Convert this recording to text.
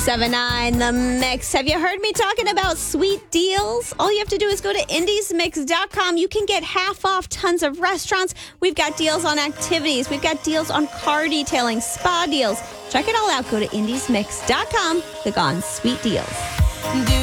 7-9, The Mix. Have you heard me talking about sweet deals? All you have to do is go to indiesmix.com. You can get half off tons of restaurants. We've got deals on activities. We've got deals on car detailing, spa deals. Check it all out. Go to indiesmix.com. Click on Sweet Deals.